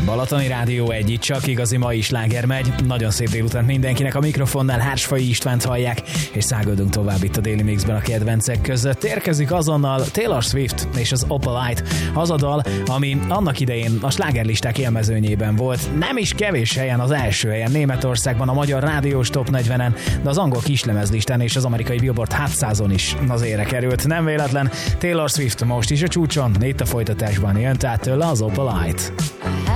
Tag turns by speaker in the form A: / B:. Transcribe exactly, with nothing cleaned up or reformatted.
A: Balatoni Rádió egy, itt csak igazi mai sláger megy. Nagyon szép délután mindenkinek, a mikrofonnál Hársfai Istvánt hallják, és száguldunk tovább itt a Daily Mixben a kedvencek között. Érkezik azonnal Taylor Swift és az Opalite, az a dal, ami annak idején a slágerlisták élmezőnyében volt. Nem is kevés helyen, az első helyen Németországban, a magyar rádiós top negyvenen, de az angol kislemezlistán és az amerikai Billboard hatszázon is az ére került. Nem véletlen, Taylor Swift most is a csúcson, itt a folytatásban jön tehát tőle az Opalite.